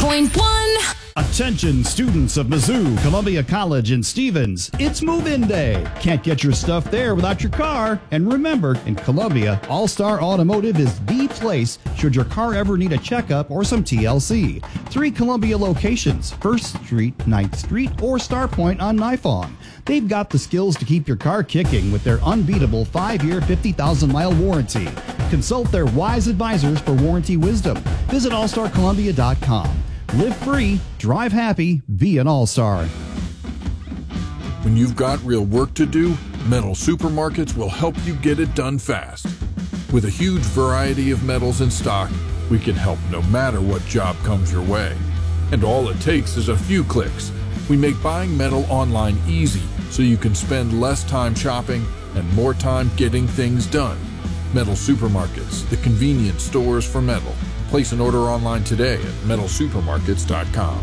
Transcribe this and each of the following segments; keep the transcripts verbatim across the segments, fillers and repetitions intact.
point one. Attention students of Mizzou, Columbia College, and Stevens. It's move-in day. Can't get your stuff there without your car. And remember, in Columbia, All-Star Automotive is the place should your car ever need a checkup or some T L C. Three Columbia locations, first Street, ninth Street, or Star Point on Nifong. They've got the skills to keep your car kicking with their unbeatable five-year, fifty thousand mile warranty. Consult their wise advisors for warranty wisdom. Visit all star columbia dot com. Live free, drive happy, be an all-star. When you've got real work to do, Metal Supermarkets will help you get it done fast. With a huge variety of metals in stock, we can help no matter what job comes your way. And all it takes is a few clicks. We make buying metal online easy so you can spend less time shopping and more time getting things done. Metal Supermarkets, the convenience stores for metal. Place an order online today at metal supermarkets dot com.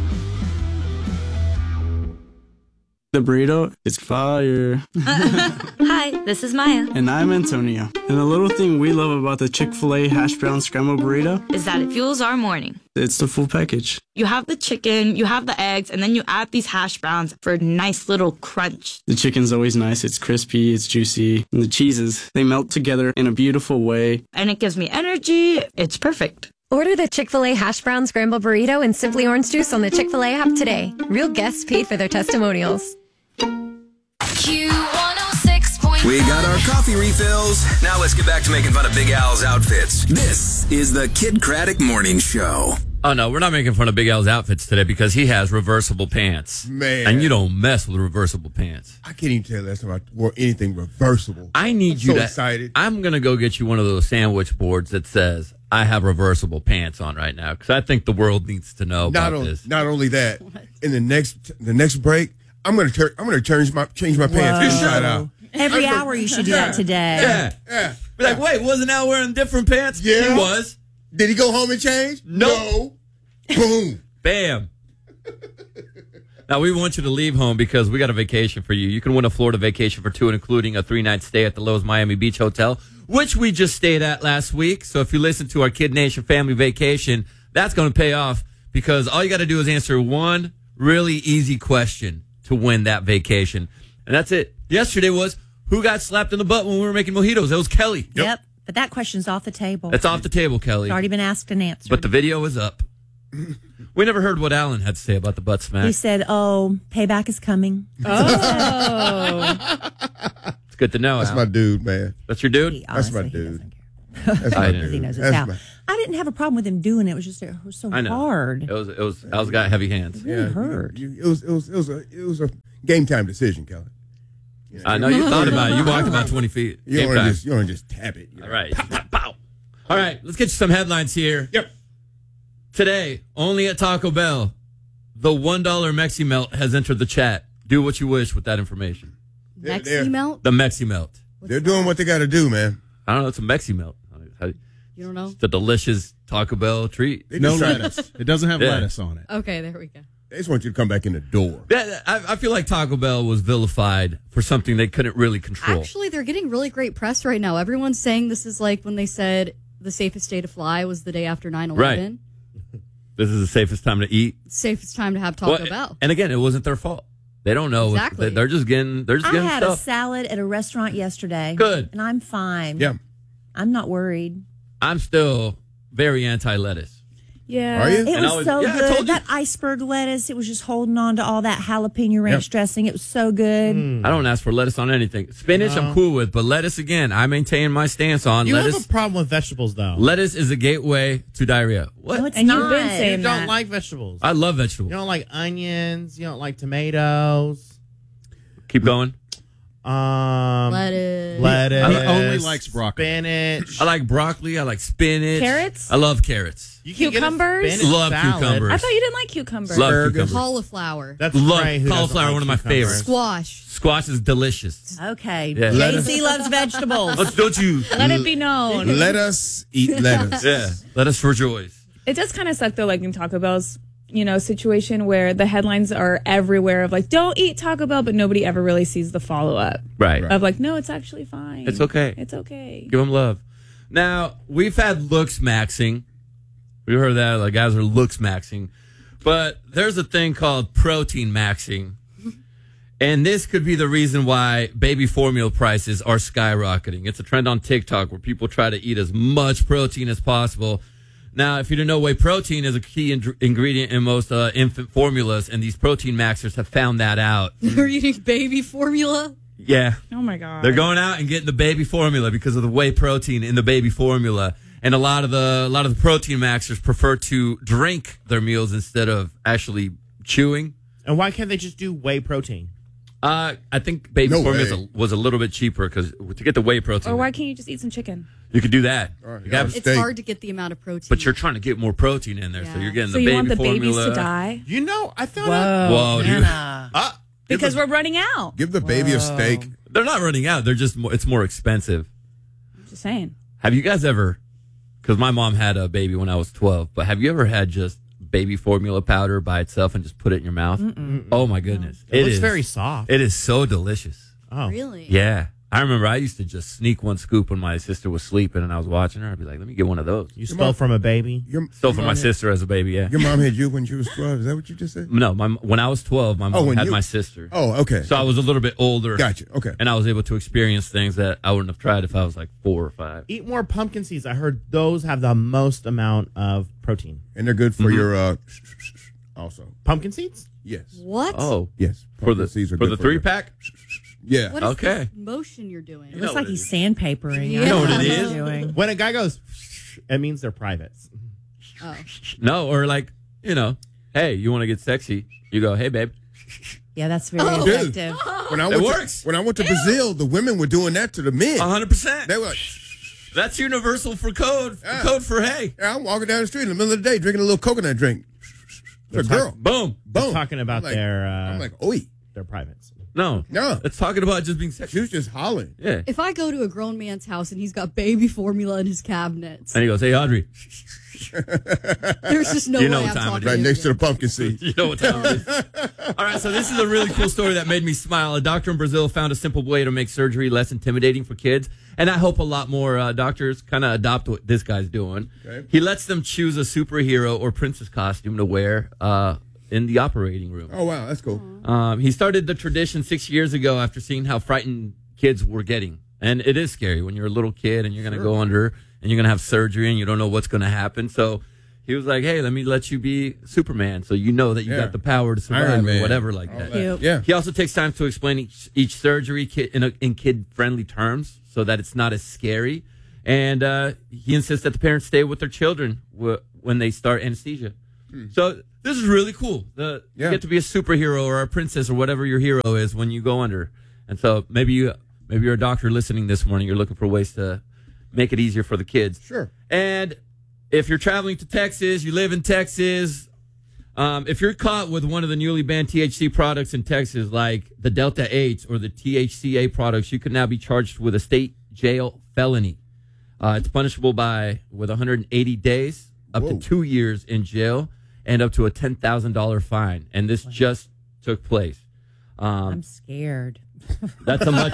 The burrito is fire. Hi, this is Maya. And I'm Antonio. And the little thing we love about the Chick-fil-A hash brown scrambled burrito is that it fuels our morning. It's the full package. You have the chicken, you have the eggs, and then you add these hash browns for a nice little crunch. The chicken's always nice. It's crispy, it's juicy. And the cheeses, they melt together in a beautiful way. And it gives me energy. It's perfect. Order the Chick-fil-A hash brown scrambled burrito and Simply Orange Juice on the Chick-fil-A app today. Real guests paid for their testimonials. Q one oh six point one. We got our coffee refills. Now let's get back to making fun of Big Al's outfits. This is the Kid Craddock Morning Show. Oh, no, we're not making fun of Big Al's outfits today because he has reversible pants. Man. And you don't mess with reversible pants. I can't even tell you last time I wore anything reversible. I need I'm you so to. excited. I'm going to go get you one of those sandwich boards that says, I have reversible pants on right now because I think the world needs to know Not about on, this. Not only that, in the next the next break, I'm going to tur- I'm going to change my change my pants inside out. Every I'm hour you should do that today. Yeah. Yeah. Be like, wait, wasn't Al wearing different pants? Yeah. He was. Did he go home and change? Nope. No. Boom. Bam. Now, we want you to leave home because we got a vacation for you. You can win a Florida vacation for two, including a three-night stay at the Lowe's Miami Beach Hotel, which we just stayed at last week. So if you listen to our Kid Nation family vacation, that's going to pay off because all you got to do is answer one really easy question to win that vacation. And that's it. Yesterday was, who got slapped in the butt when we were making mojitos? It was Kelly. Yep. yep. But that question's off the table. It's off the table, Kelly. It's already been asked and answered. But the video is up. We never heard what Alan had to say about the butt smack. He said, oh, payback is coming. Oh. It's good to know. That's Al. my dude, man. That's your dude? He, That's my honestly, he dude. doesn't care. That's my I dude. He knows it's That's Al. my- I didn't have a problem with him doing it. It was just it was so I know. hard. It was. It was. Al's got heavy hands. It really hurt. You- you- It was it was it was a it was a game time decision, Kelly. You know, I know you thought about it. You walked about twenty feet. You Game don't wanna time. just you don't wanna just tap it. You know? All right. Pow, pow. All right. Let's get you some headlines here. Yep. Today, only at Taco Bell, the one dollar Mexi Melt has entered the chat. Do what you wish with that information. They're- they're- Mexi Melt? The Mexi Melt. They're doing what they got to do, man. I don't know. It's a Mexi Melt. You don't know? It's a delicious Taco Bell treat. They No just try- lettuce. It doesn't have Yeah. lettuce on it. Okay, there we go. They just want you to come back in the door. Yeah, I, I feel like Taco Bell was vilified for something they couldn't really control. Actually, they're getting really great press right now. Everyone's saying this is like when they said the safest day to fly was the day after nine eleven. This is the safest time to eat. Safest time to have Taco Well, Bell. And again, it wasn't their fault. They don't know. Exactly. They're just getting. They're just I getting had a stuff. salad at a restaurant yesterday. Good. And I'm fine. Yeah. I'm not worried. I'm still very anti-lettuce. Yeah. Are you? It And was I was- so yeah, I good. told you. That iceberg lettuce, it was just holding on to all that jalapeno ranch Yep. dressing. It was so good. I don't ask for lettuce on anything. Spinach, I'm cool with, but lettuce again, I maintain my stance on You lettuce. have a problem with vegetables, though. Lettuce is a gateway to diarrhea. What? No, it's And not. you've been saying You that. don't like vegetables. I love You vegetables. don't like onions. You don't like tomatoes. Keep going. Um, Lettuce. lettuce. He only likes broccoli. Spinach. I like broccoli. I like spinach. Carrots? I love carrots. You can get a Cucumbers? spinach Love salad. cucumbers. I thought you didn't like cucumbers. Love Asparagus. cucumbers. Cauliflower. That's Love Trey who doesn't cauliflower, like one of my cucumbers. favorites. Squash. Squash is delicious. Okay. Yeah. J C loves vegetables. Don't, don't you? Let it be known. Let us eat lettuce. Yeah. Let us rejoice. It does kind of suck though, like in Taco Bell's, you know, situation where the headlines are everywhere of like, don't eat Taco Bell, but nobody ever really sees the follow up Right. of like, no, it's actually fine. It's okay. It's okay. Give them love. Now, we've had looks maxing. We heard that. Like, guys are looks maxing But there's a thing called protein maxing. And this could be the reason why baby formula prices are skyrocketing. It's a trend on TikTok where people try to eat as much protein as possible. Now, if you didn't know, whey protein is a key in- ingredient in most uh, infant formulas, and these protein maxers have found that out. They're eating baby formula? Yeah. Oh, my God. They're going out and getting the baby formula because of the whey protein in the baby formula. And a lot of the a lot of the protein maxers prefer to drink their meals instead of actually chewing. And why can't they just do whey protein? Uh, I think baby No formula way. a, was a little bit cheaper because to get the whey protein, Or why can't you just eat some chicken? you could do that. Right, You got- It's hard to get the amount of protein. but you're trying to get more protein in there, so Yeah. you're getting So the you baby want the formula. babies to die? You know, I found out. Whoa, dude. Hannah. Uh, Because we're running out. Give the baby a steak. They're not running out. They're just more, it's more expensive. Just saying. Have you guys ever? Because my mom had a baby when I was twelve, but have you ever had just baby formula powder by itself and just put it in your mouth? Mm-mm. Oh my goodness, It looks is very soft. It is so delicious. Oh, Really? Yeah. I remember I used to just sneak one scoop when my sister was sleeping and I was watching her. I'd be like, let me get one of those. You stole from a baby? Your, Stole your from my mom had- sister as a baby, yeah. Your mom had you when she was twelve. Is that what you just said? No, my when I was twelve, my Oh, mom when had you- my sister. Oh, okay. So I was a little bit older. Gotcha. Okay. And I was able to experience things that I wouldn't have tried if I was like four or five. Eat more pumpkin seeds. I heard those have the most amount of protein. And they're good for Mhm. your, uh, also. Pumpkin seeds? Yes. What? Oh. Yes. For the, Pumpkin seeds are for good the for three you. pack? Yeah. What is Okay. this motion you're doing? It looks like he's sandpapering. Yeah. I You know don't what it he's is? doing. When a guy goes, it means they're privates. Oh. No, or like, you know, hey, you want to get sexy? You go, hey, babe. Yeah, that's very Oh. Dude, effective. when I It went works. To, when I went to Brazil, the women were doing that to the men. one hundred percent. They were like, That's universal for code. For Yeah. Code for hey. yeah, I'm walking down the street in the middle of the day drinking a little coconut drink. It's a girl. Boom. They're Boom. talking about I'm like- their, uh, I'm like, oi. their privates. No. No. It's talking about just being She sexy. was just hollering. Yeah. If I go to a grown man's house and he's got baby formula in his cabinets, And he goes, hey, Audrey. there's just no You know way what I'm time it talking is. to Right him next to again. the pumpkin seed. You know what time it is. All right, so this is a really cool story that made me smile. A doctor in Brazil found a simple way to make surgery less intimidating for kids. And I hope a lot more uh, doctors kind of adopt what this guy's doing. Okay. He lets them choose a superhero or princess costume to wear uh, in the operating room. Oh, wow. That's cool. Um, he started the tradition six years ago after seeing how frightened kids were getting. And it is scary when you're a little kid and you're going to go under and you're going to have surgery and you don't know what's going to happen. So he was like, hey, let me let you be Superman so you know that you Yeah. got the power to survive Iron or Man. whatever like All that. that. Cute. Yeah. He also takes time to explain each, each surgery ki- in, a, in kid-friendly terms so that it's not as scary. And uh, he insists that the parents stay with their children w- when they start anesthesia. So this is really cool. The, Yeah. You get to be a superhero or a princess or whatever your hero is when you go under. And so maybe you maybe you're a doctor listening this morning. You're looking for ways to make it easier for the kids. Sure. And if you're traveling to Texas, you live in Texas. Um, if you're caught with one of the newly banned T H C products in Texas, like the Delta eight or the T H C A products, you could now be charged with a state jail felony. Uh, it's punishable by with one hundred eighty days, up Whoa. to two years in jail, and up to a ten thousand dollars fine. And this just took place. Um, I'm scared. that's a much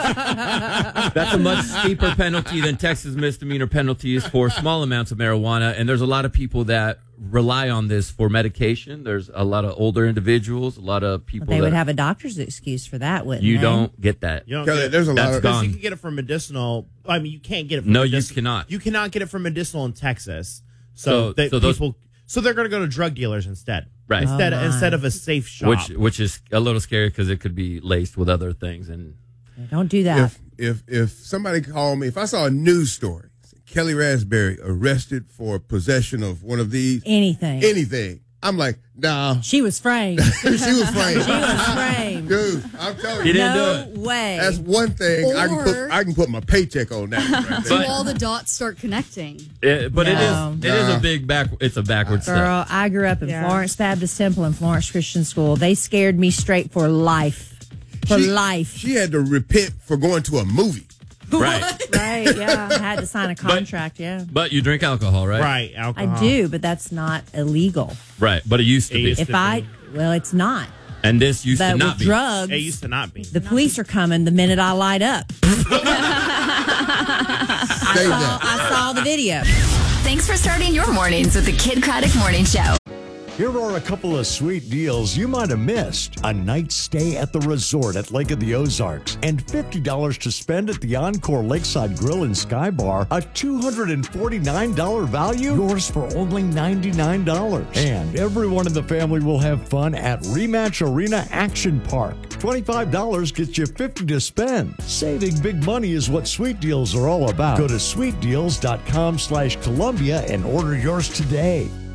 that's a much steeper penalty than Texas misdemeanor penalties for small amounts of marijuana. And there's a lot of people that rely on this for medication. There's a lot of older individuals, a lot of people They that would have a doctor's excuse for that, wouldn't you they? don't get that. You don't Kelly, get it. there's a lot That's of gone. You can get it from medicinal. I mean, you can't get it from No, you medicinal. cannot. You cannot get it from medicinal in Texas. So- So, they, so those- people, so they're going to go to drug dealers instead. Right. Instead, Oh, my. instead of a safe shop. Which which is a little scary because it could be laced with other things. And Don't do that. if if if somebody called me, if I saw a news story, Kelly Raspberry arrested for possession of one of these Anything. anything, I'm like, nah. She was framed. she was framed. She was framed. Dude, I'm telling He you, didn't no do it. way. that's one thing I can put. Or- I can put my paycheck on that. Right So there. all the dots start connecting. it, but No. it is it is Nah. a big back. It's a backward Girl, step. I grew up in Yeah. Florence Baptist Temple and Florence Christian School. They scared me straight for life. For She- life. She had to repent for going to a movie. Right. Right, yeah. I had to sign a contract, yeah. But you drink alcohol, right? right, alcohol. I do, but that's not illegal. Right. But it used to It be. used If to I, be. well, it's not. And this used But to not with be. drugs, It used to not be. the police are coming the minute I light up. I, Say saw, that. I saw the video. Thanks for starting your mornings with the Kid Craddock Morning Show. Here are a couple of sweet deals you might have missed. A night stay at the resort at Lake of the Ozarks and fifty dollars to spend at the Encore Lakeside Grill and Sky Bar. A two hundred forty-nine dollars value, yours for only ninety-nine dollars. And everyone in the family will have fun at Rematch Arena Action Park. twenty-five dollars gets you fifty dollars to spend. Saving big money is what Sweet Deals are all about. Go to sweet deals dot com slash Columbia and order yours today.